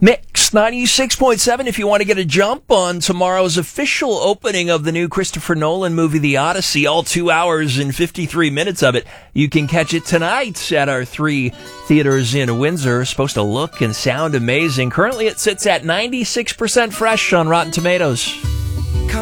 Mix 96.7 if you want to get a jump on tomorrow's official opening of the new Christopher Nolan movie, The Odyssey, all 2 hours and 53 minutes of it. You can catch it tonight at our 3 theaters in Windsor. It's supposed to look and sound amazing. Currently, it sits at 96% fresh on Rotten Tomatoes.